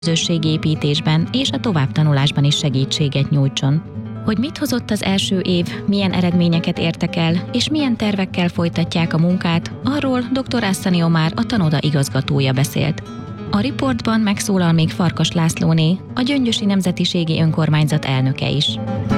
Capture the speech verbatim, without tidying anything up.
közösségépítésben és a továbbtanulásban is segítséget nyújtson. Hogy mit hozott az első év, milyen eredményeket értek el, és milyen tervekkel folytatják a munkát, arról dr. Asszani Omár, a tanoda igazgatója beszélt. A riportban megszólal még Farkas Lászlóné, a Gyöngyösi Nemzetiségi Önkormányzat elnöke is.